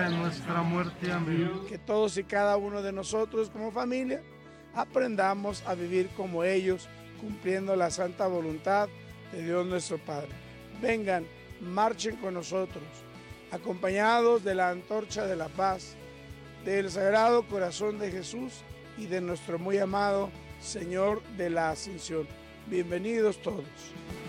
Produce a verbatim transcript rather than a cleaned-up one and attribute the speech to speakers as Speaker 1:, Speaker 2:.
Speaker 1: de nuestra muerte. Amén.
Speaker 2: Que todos y cada uno de nosotros como familia aprendamos a vivir como ellos, cumpliendo la santa voluntad de Dios nuestro Padre. Vengan, marchen con nosotros, acompañados de la antorcha de la paz, del Sagrado Corazón de Jesús y de nuestro muy amado Señor de la Ascensión. Bienvenidos todos.